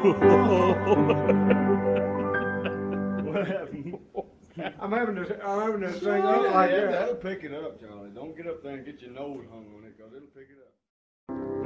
What happened? I'm having to thing up like that. That'll pick it up, Charlie. Don't get up there and get your nose hung on it, because it'll pick it up.